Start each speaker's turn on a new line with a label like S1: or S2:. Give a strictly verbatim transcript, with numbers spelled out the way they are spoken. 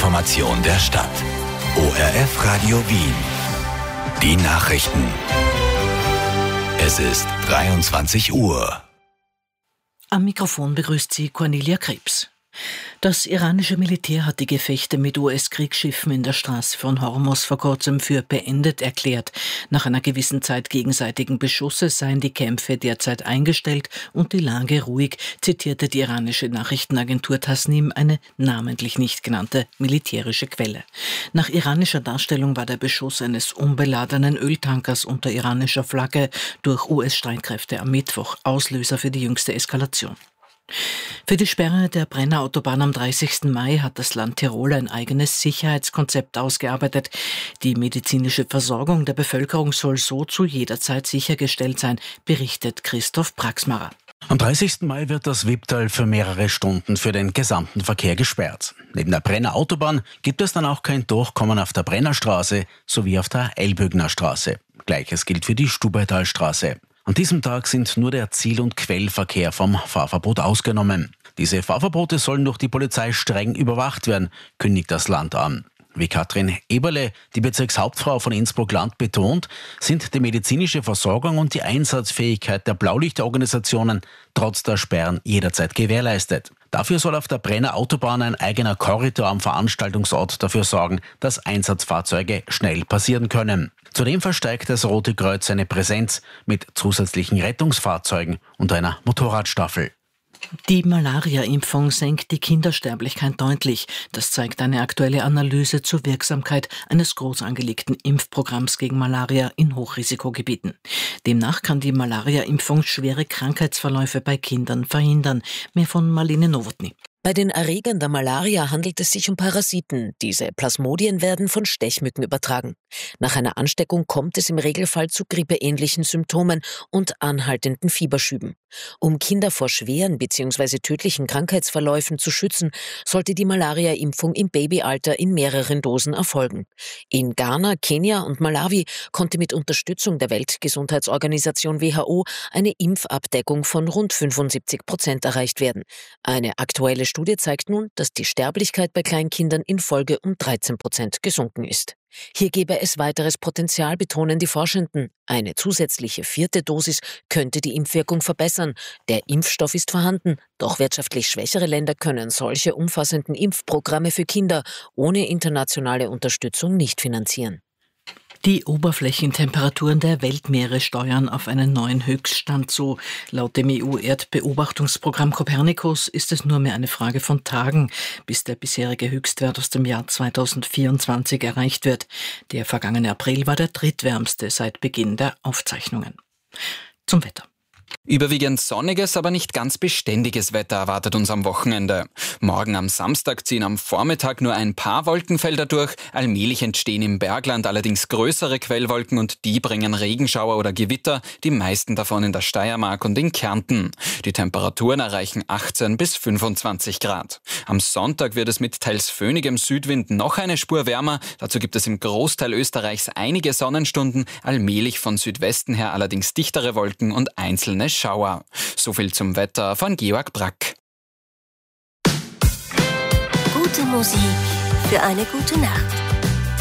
S1: Information der Stadt. O R F Radio Wien. Die Nachrichten. Es ist dreiundzwanzig Uhr.
S2: Am Mikrofon begrüßt sie Cornelia Krebs. Das iranische Militär hat die Gefechte mit U S-Kriegsschiffen in der Straße von Hormuz vor kurzem für beendet erklärt. Nach einer gewissen Zeit gegenseitigen Beschusses seien die Kämpfe derzeit eingestellt und die Lage ruhig, zitierte die iranische Nachrichtenagentur Tasnim eine namentlich nicht genannte militärische Quelle. Nach iranischer Darstellung war der Beschuss eines unbeladenen Öltankers unter iranischer Flagge durch U S-Streitkräfte am Mittwoch Auslöser für die jüngste Eskalation. Für die Sperre der Brenner Autobahn am dreißigsten Mai hat das Land Tirol ein eigenes Sicherheitskonzept ausgearbeitet. Die medizinische Versorgung der Bevölkerung soll so zu jeder Zeit sichergestellt sein, berichtet Christoph Praxmarer.
S3: Am dreißigsten Mai wird das Wipptal für mehrere Stunden für den gesamten Verkehr gesperrt. Neben der Brenner Autobahn gibt es dann auch kein Durchkommen auf der Brennerstraße sowie auf der Elbhügner Straße. Gleiches gilt für die Stubaitalstraße. An diesem Tag sind nur der Ziel- und Quellverkehr vom Fahrverbot ausgenommen. Diese Fahrverbote sollen durch die Polizei streng überwacht werden, kündigt das Land an. Wie Katrin Eberle, die Bezirkshauptfrau von Innsbruck-Land, betont, sind die medizinische Versorgung und die Einsatzfähigkeit der Blaulichtorganisationen trotz der Sperren jederzeit gewährleistet. Dafür soll auf der Brenner Autobahn ein eigener Korridor am Veranstaltungsort dafür sorgen, dass Einsatzfahrzeuge schnell passieren können. Zudem verstärkt das Rote Kreuz seine Präsenz mit zusätzlichen Rettungsfahrzeugen und einer Motorradstaffel.
S2: Die Malaria-Impfung senkt die Kindersterblichkeit deutlich. Das zeigt eine aktuelle Analyse zur Wirksamkeit eines groß angelegten Impfprogramms gegen Malaria in Hochrisikogebieten. Demnach kann die Malaria-Impfung schwere Krankheitsverläufe bei Kindern verhindern. Mehr von Marlene Nowotny.
S4: Bei den Erregern der Malaria handelt es sich um Parasiten. Diese Plasmodien werden von Stechmücken übertragen. Nach einer Ansteckung kommt es im Regelfall zu grippeähnlichen Symptomen und anhaltenden Fieberschüben. Um Kinder vor schweren bzw. tödlichen Krankheitsverläufen zu schützen, sollte die Malaria-Impfung im Babyalter in mehreren Dosen erfolgen. In Ghana, Kenia und Malawi konnte mit Unterstützung der Weltgesundheitsorganisation W H O eine Impfabdeckung von rund fünfundsiebzig Prozent erreicht werden. Eine aktuelle Studie zeigt nun, dass die Sterblichkeit bei Kleinkindern in Folge um dreizehn Prozent gesunken ist. Hier gäbe es weiteres Potenzial, betonen die Forschenden. Eine zusätzliche vierte Dosis könnte die Impfwirkung verbessern. Der Impfstoff ist vorhanden, doch wirtschaftlich schwächere Länder können solche umfassenden Impfprogramme für Kinder ohne internationale Unterstützung nicht finanzieren.
S2: Die Oberflächentemperaturen der Weltmeere steuern auf einen neuen Höchststand zu. Laut dem E U-Erdbeobachtungsprogramm Copernicus ist es nur mehr eine Frage von Tagen, bis der bisherige Höchstwert aus dem Jahr zweitausendvierundzwanzig erreicht wird. Der vergangene April war der drittwärmste seit Beginn der Aufzeichnungen. Zum Wetter.
S5: Überwiegend sonniges, aber nicht ganz beständiges Wetter erwartet uns am Wochenende. Morgen am Samstag ziehen am Vormittag nur ein paar Wolkenfelder durch. Allmählich entstehen im Bergland allerdings größere Quellwolken und die bringen Regenschauer oder Gewitter, die meisten davon in der Steiermark und in Kärnten. Die Temperaturen erreichen achtzehn bis fünfundzwanzig Grad. Am Sonntag wird es mit teils föhnigem Südwind noch eine Spur wärmer. Dazu gibt es im Großteil Österreichs einige Sonnenstunden, allmählich von Südwesten her allerdings dichtere Wolken und einzelne Schauer. So viel zum Wetter von Georg Brack.
S6: Gute Musik für eine gute Nacht.